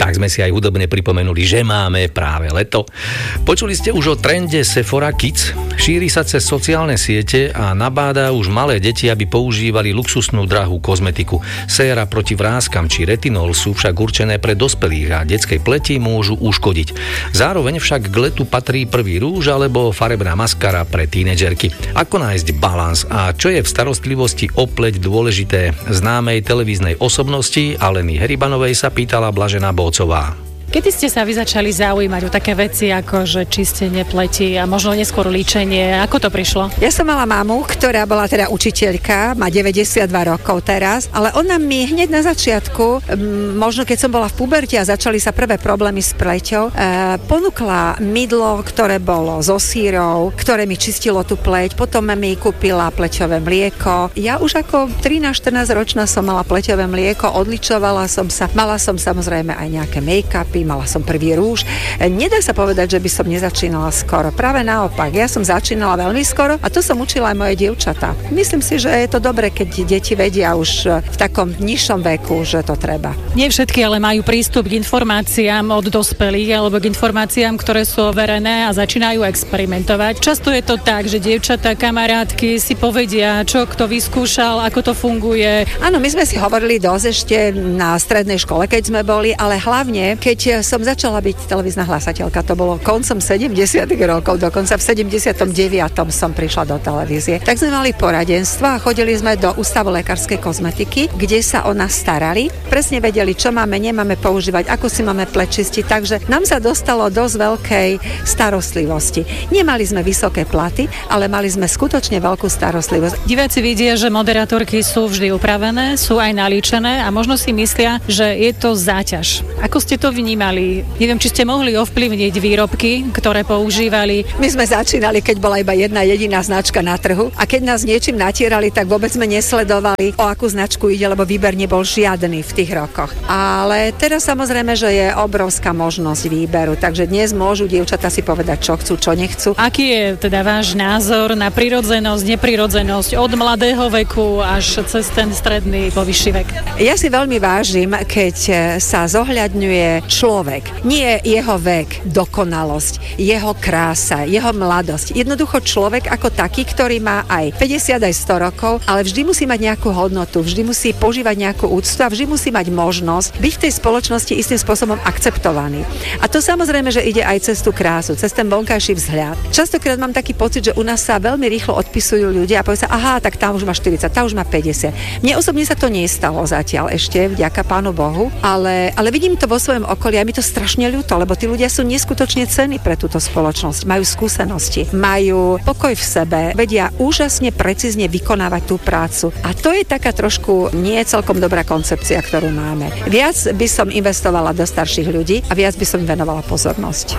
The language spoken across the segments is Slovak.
Tak sme si aj hudobne pripomenuli, že máme práve leto. Počuli ste už o trende Sephora Kids? Šíri sa cez sociálne siete a nabáda už malé deti, aby používali luxusnú drahú kozmetiku. Séra proti vráskam či retinol sú však určené pre dospelých a detskej pleti môžu uškodiť. Zároveň však k letu patrí prvý rúž alebo farebná maskara pre tínedžerky. Ako nájsť balans a čo je v starostlivosti o pleť dôležité? Známej televíznej osobnosti Aleny Heribanovej sa pýtala Blažená Bócová. Kedy ste sa vy začali zaujímať o také veci ako že čistenie pleti a možno neskôr líčenie? Ako to prišlo? Ja som mala mamu, ktorá bola teda učiteľka, má 92 rokov teraz, ale ona mi hneď na začiatku, možno keď som bola v puberte a začali sa prvé problémy s pleťou, ponúkla mydlo, ktoré bolo so sírou, ktoré mi čistilo tú pleť, potom mi kúpila pleťové mlieko. Ja už ako 13-14 ročná som mala pleťové mlieko, odličovala som sa, mala som samozrejme aj nejaké make-upy, mala som prvý rúž. Nedá sa povedať, že by som nezačínala skoro. Práve naopak, ja som začínala veľmi skoro a to som učila aj moje dievčatá. Myslím si, že je to dobre, keď deti vedia už v takom nižšom veku, že to treba. Nie všetky ale majú prístup k informáciám od dospelých alebo k informáciám, ktoré sú overené a začínajú experimentovať. Často je to tak, že dievčatá, kamarátky si povedia, čo kto vyskúšal, ako to funguje. Áno, my sme si hovorili dosť ešte na strednej škole, keď sme boli, ale hlavne, keď som začala byť televízna hlasateľka, to bolo koncom 70. rokov, dokonca v 79. som prišla do televízie. Tak sme mali poradenstva a chodili sme do Ústavu lekárskej kozmetiky, kde sa o nás starali. Presne vedeli, čo máme, nemáme používať, ako si máme pleť čistiť, takže nám sa dostalo dosť veľkej starostlivosti. Nemali sme vysoké platy, ale mali sme skutočne veľkú starostlivosť. Diváci vidia, že moderátorky sú vždy upravené, sú aj nalíčené a možno si myslia, že je to záťaž. Ako ste to vnímali? Neviem, či ste mohli ovplyvniť výrobky, ktoré používali. My sme začínali, keď bola iba jedna jediná značka na trhu a keď nás niečím natierali, tak vôbec sme nesledovali, o akú značku ide, lebo výber nebol žiadny v tých rokoch. Ale teraz samozrejme, že je obrovská možnosť výberu, takže dnes môžu dievčatá si povedať, čo chcú, čo nechcú. Aký je teda váš názor na prirodzenosť, neprirodzenosť od mladého veku až cez ten stredný po vyšší vek? Ja si veľmi vážim, keď sa zohľadňuje človek. Nie jeho vek, dokonalosť, jeho krása, jeho mladosť. Jednoducho človek ako taký, ktorý má aj 50, aj 100 rokov, ale vždy musí mať nejakú hodnotu, vždy musí požívať nejakú úctu a vždy musí mať možnosť byť v tej spoločnosti istým spôsobom akceptovaný. A to samozrejme, že ide aj cez tú krásu, cez ten vonkajší vzhľad. Častokrát mám taký pocit, že u nás sa veľmi rýchlo odpisujú ľudia a povedia sa, aha, tak tá už má 40, tá už má 50. Mne osobne sa to nestalo zatiaľ ešte, vďaka Pánu Bohu, ale vidím to vo svojom okolí a mi to strašne ľúto, lebo tí ľudia sú neskutočne cenní pre túto spoločnosť. Majú skúsenosti, majú pokoj v sebe, vedia úžasne precízne vykonávať tú prácu. A to je taká trošku nie celkom dobrá koncepcia, ktorú máme. Viac by som investovala do starších ľudí a viac by som venovala pozornosť.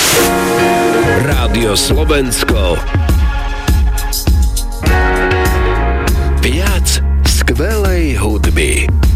Rádio Slovensko. Viac skvelej hudby.